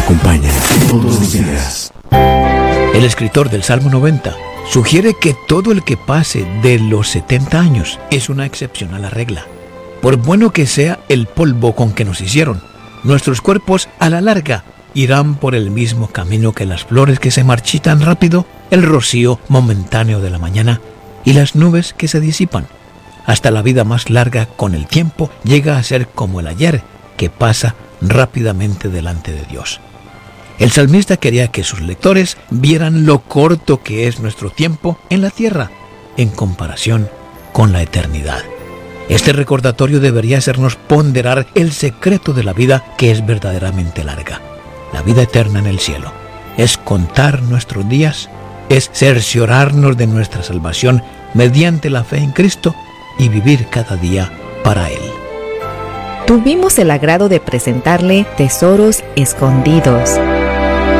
acompañan todos los días. El escritor del Salmo 90 sugiere que todo el que pase de los 70 años es una excepción a la regla. Por bueno que sea el polvo con que nos hicieron, nuestros cuerpos a la larga irán por el mismo camino que las flores que se marchitan rápido, el rocío momentáneo de la mañana y las nubes que se disipan. Hasta la vida más larga con el tiempo llega a ser como el ayer, que pasa rápidamente delante de Dios. El salmista quería que sus lectores vieran lo corto que es nuestro tiempo en la tierra en comparación con la eternidad. Este recordatorio debería hacernos ponderar el secreto de la vida, que es verdaderamente larga. La vida eterna en el cielo es contar nuestros días, es cerciorarnos de nuestra salvación mediante la fe en Cristo y vivir cada día para Él. Tuvimos el agrado de presentarle Tesoros Escondidos.